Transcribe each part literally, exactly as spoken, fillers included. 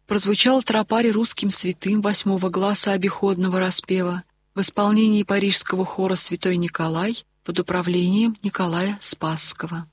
прозвучал тропарь русским святым восьмого гласа обиходного распева в исполнении парижского хора «Святой Николай» под управлением Николая Спасского.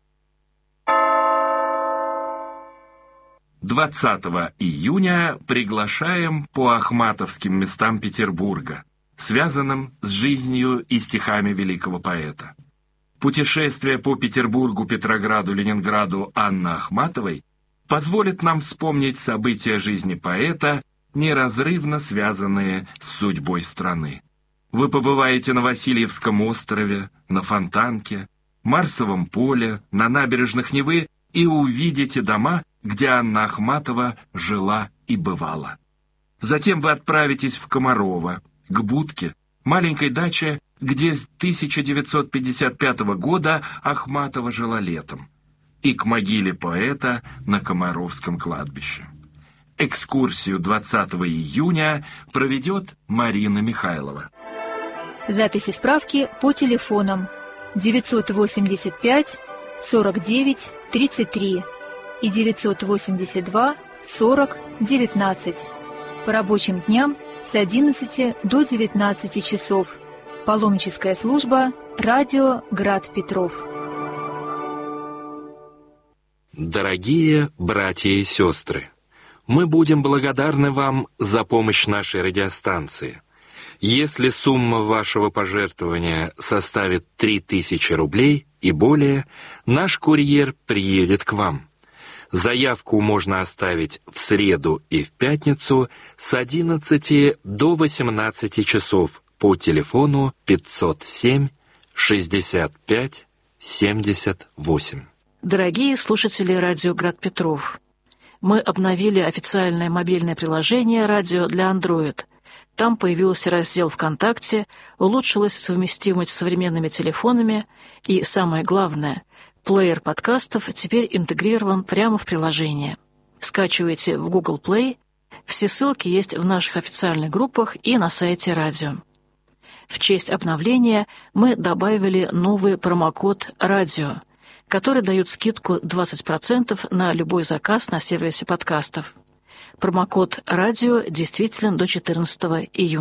двадцатого июня приглашаем по ахматовским местам Петербурга, связанным с жизнью и стихами великого поэта. Путешествие по Петербургу, Петрограду, Ленинграду Анны Ахматовой позволит нам вспомнить события жизни поэта, неразрывно связанные с судьбой страны. Вы побываете на Васильевском острове, на Фонтанке, Марсовом поле, на набережных Невы и увидите дома, где Анна Ахматова жила и бывала. Затем вы отправитесь в Комарово, к Будке, маленькой даче, где с тысяча девятьсот пятьдесят пятого года Ахматова жила летом, и к могиле поэта на Комаровском кладбище. Экскурсию двадцатого июня проведет Марина Михайлова. Записи справки по телефонам девятьсот восемьдесят пять сорок девять тридцать три и девятьсот восемьдесят два сорок девятнадцать. По рабочим дням с одиннадцати до девятнадцати часов. Паломническая служба «Радио Град Петров». Дорогие братья и сестры, мы будем благодарны вам за помощь нашей радиостанции. Если сумма вашего пожертвования составит три тысячи рублей и более, наш курьер приедет к вам. Заявку можно оставить в среду и в пятницу с одиннадцати до восемнадцати часов по телефону пятьсот семь шестьдесят пять семьдесят восемь. Дорогие слушатели радио Град Петров, мы обновили официальное мобильное приложение «Радио» для Android. Там появился раздел ВКонтакте, улучшилась совместимость с современными телефонами и, самое главное, плеер подкастов теперь интегрирован прямо в приложение. Скачивайте в Google Play, все ссылки есть в наших официальных группах и на сайте радио. В честь обновления мы добавили новый промокод «Радио», который дает скидку двадцать процентов на любой заказ на сервисе подкастов. Промокод «Радио» действителен до четырнадцатого июня.